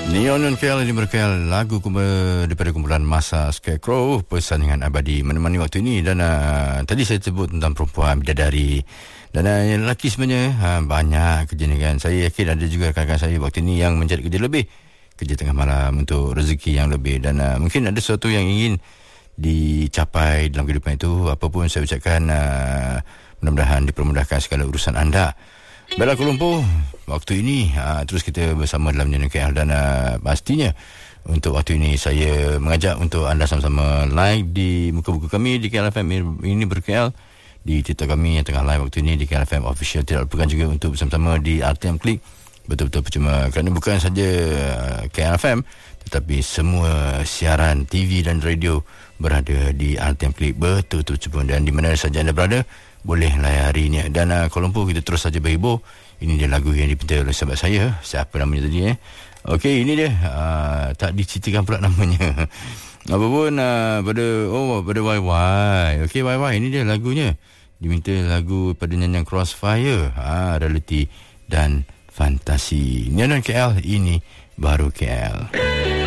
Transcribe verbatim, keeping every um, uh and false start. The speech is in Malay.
Neon K L ini berkait lagu kumpulan daripada kumpulan Masa Scarecrow, Persandingan Abadi menemani waktu ini. Dan uh, tadi saya sebut tentang perempuan bidadari. Dan uh, yang lelaki sebenarnya uh, banyak kerja ni kan. Saya yakin ada juga rakan-rakan saya waktu ini yang mencari kerja lebih, kerja tengah malam untuk rezeki yang lebih. Dan uh, mungkin ada sesuatu yang ingin dicapai dalam kehidupan itu. Apapun saya ucapkan, uh, mudah-mudahan dipermudahkan segala urusan anda. Baiklah Kuala Lumpur, waktu ini uh, terus kita bersama dalam Neon K L. Dan uh, pastinya untuk waktu ini saya mengajak untuk anda sama-sama like di muka buku kami di K L F M ini ber-K L, di TikTok kami yang tengah live waktu ini di K L F M Official. Tidak lupakan juga untuk bersama-sama di R T M Klik. Betul-betul percuma, kerana bukan saja K L F M tetapi semua siaran T V dan radio berada di R T M Klik. Betul-betul percuma, dan di mana saja anda berada boleh layarinya. Dan uh, Kuala Lumpur kita terus saja berhibur. Ini dia lagu yang dipinta oleh sahabat saya. Siapa namanya tadi eh? Okey, ini dia. Uh, tak diceritakan pula namanya. Apa pun uh, pada oh pada Y Y. Okey, Y Y ini dia lagunya. Diminta lagu pada nyanyian Crossfire, ah uh, Reality dan Fantasi. Neon K L ini baru K L.